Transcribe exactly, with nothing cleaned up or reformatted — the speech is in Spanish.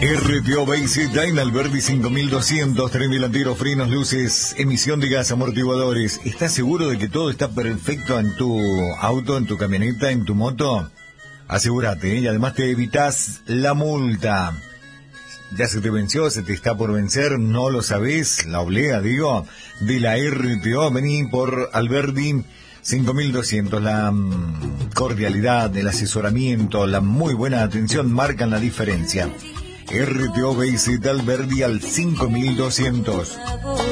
R T O Basic Dyna Alberdi cinco mil doscientos, tren delantero, frenos, luces, emisión de gas, amortiguadores. ¿Estás seguro de que todo está perfecto en tu auto, en tu camioneta, en tu moto? Asegúrate, ¿eh? Y además te evitas la multa. Ya se te venció, se te está por vencer, no lo sabés, la oblea, digo, de la R T O. Vení por Alberdi cinco mil doscientos, la um, cordialidad, el asesoramiento, la muy buena atención marcan la diferencia. R T O Basic Alberdi al cinco mil doscientos.